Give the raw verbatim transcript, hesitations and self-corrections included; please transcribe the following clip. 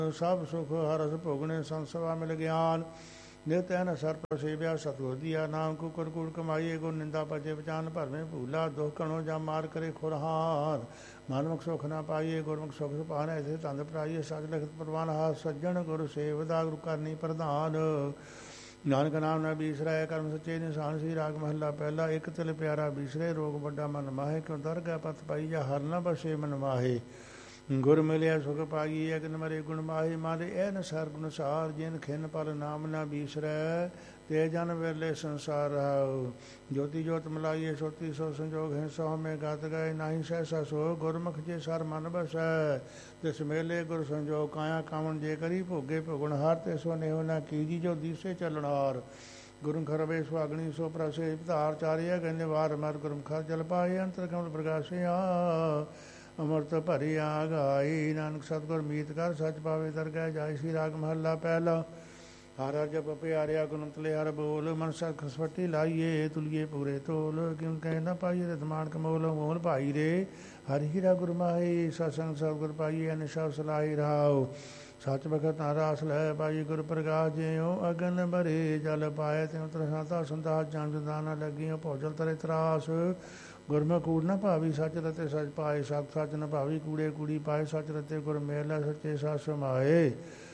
ਸਭ ਸੁਖ ਹਰਸ ਭੋਗਣੇ ਸੰਸਵਾ ਮਿਲ ਗਿਆਨ ਨਿਤ ਐਨ ਸਰਪ ਸੇਵਿਆ ਸਤਿਗੁਰ ਦੀਆ ਨਾਮ ਕੁਕਰ ਕੂੜ ਕਮਾਈਏ ਗੁਰ ਨਿੰਦਾ ਪਜੇ ਬਚਾਨ ਭਰਵੇਂ ਭੂਲਾ ਦੁਖ ਕਣੋ ਜਾਂ ਮਾਰ ਕਰੇ ਖੁਰਹਾਨ ਮਨਮੁਖ ਸੁਖ ਨਾ ਪਾਈਏ ਗੁਰਮੁਖ ਸੁਖ ਸੁਪਾਨ ਐਸੇ ਤੰਦ ਪਰਾਈਏ ਸਚ ਲਿਖਤ ਪ੍ਰਵਾਨ ਹਾਸ ਸੱਜਣ ਗੁਰ ਸੇਵਦਾ ਗੁਰੂ ਕਰਨੀ ਪ੍ਰਧਾਨ ਨਾਨਕ ਨਾਮ ਨਾ ਬੀਸਰੈ ਕਰਮ ਸੱਚੇ ਨਿਸ਼ਾਨ ਸੀ ਰਾਗ ਮਹੱਲਾ ਪਹਿਲਾ ਇੱਕ ਤਿਲ ਪਿਆਰਾ ਬੀਸਰੇ ਰੋਗ ਵੱਡਾ ਮਨ ਮਾਹੇ ਕਿਉ ਦਰਗਹਿ ਪਤ ਪਾਈ ਜਾ ਹਰ ਨ ਬਸੇ ਮਨ ਮਾਹੇ ਗੁਰ ਮਿਲਿਆ ਸੁਖ ਪਾਈਏ ਅਗਨ ਮਰੇ ਗੁਣ ਮਾਹੇ ਮਾਰੇ ਐ ਨ ਸਰ ਗੁਣ ਸਾਰ ਜਿਨ ਖਿਨ ਪਰ ਨਾਮ ਨਾ ਬੀਸਰੈ ਤੇ ਜਨ ਵੇਲੇ ਸੰਸਾਰ ਰਹਾਉ ਜੋਤੀ ਜੋਤ ਮਲਾਈਏ ਸੋਤੀ ਸੋ ਸੰਜੋਗ ਹੈ ਸੋ ਮੈਂ ਗਤ ਗਏ ਨਾਹੀ ਸਹਿਸਾ ਸੋ ਗੁਰਮੁਖ ਜੇ ਸਰ ਮਨ ਬਸੈ ਤਿਸ ਮੇਲੇ ਗੁਰ ਸੰਜੋਗ ਕਾਇਆ ਕਾਵਣ ਜੇ ਕਰੀ ਭੋਗੇ ਭੋਗਣ ਹਾਰ ਤੇ ਸੋ ਨੇਹੁ ਨਾ ਕੀਜੀ ਜੋ ਦੀਸੇ ਚੱਲਣਾਰ ਗੁਰੂ ਖਰਵੇ ਸੁਹਾਗਣੀ ਸੋ ਪ੍ਰਸੇ ਧਾਰ ਚਾਰਿਆ ਕਹਿੰਦੇ ਵਾਰ ਮਰ ਗੁਰਮੁਖਾਰ ਜਲ ਪਾਏ ਅੰਤਰ ਕਮਲ ਪ੍ਰਗਾਸਿਆ ਅਮਰਤ ਭਰੀ ਆ ਗਾਈ ਨਾਨਕ ਸਤਿਗੁਰ ਮੀਤ ਕਰ ਸੱਚ ਪਾਵੇ ਦਰਗਹਿ ਜਾਇ ਸੀ ਰਾਗ ਮਹੱਲਾ ਪਹਿਲਾ ਹਰ ਹਰ ਜਪ ਪਿਆਰਿਆ ਗੁਣ ਤਲੇ ਹਰ ਬੋਲ ਮਨ ਸਤ ਖਸਵਟੀ ਲਾਈਏ ਤੁਲੀਏ ਪੂਰੇ ਤੋਲ ਕਿਉਂ ਕਹਿੰਦਾ ਪਾਈਏ ਰਤਮਾਨ ਕਮੋਲ ਮੋਲ ਭਾਈ ਰੇ ਹਰਿ ਹੀਰਾ ਗੁਰ ਮਾਹੀ ਸਤਸੰਗ ਸਤਿਗੁਰ ਪਾਈਏ ਨਿਸ਼ਾ ਸਲਾਹੀ ਰਾਉ ਸੱਚ ਬਖਤ ਨਾਰਾਸ ਲੈ ਪਾਈ ਗੁਰ ਪ੍ਰਗਾਸ ਜਿਉ ਅਗਨ ਭਰੇ ਜਲ ਪਾਏ ਤਿਉ ਤਰਸਾਤਾ ਸੰਤਾਸ ਜਨ ਦਾਨਾ ਲੱਗੀਆਂ ਭੋਜਲ ਤਰੇ ਤਰਾਸ ਗੁਰਮੁਖ ਕੂੜ ਨਾ ਭਾਵੀ ਸੱਚ ਰਤੇ ਸੱਚ ਪਾਏ ਸੱਚ ਸੱਚ ਨ ਭਾਵੀ ਕੂੜੇ ਕੂੜੀ ਪਾਏ ਸੱਚ ਰਤੇ ਗੁਰ ਮੇਲਾ ਸੱਚੇ ਸੱਚ ਸਮਾਏ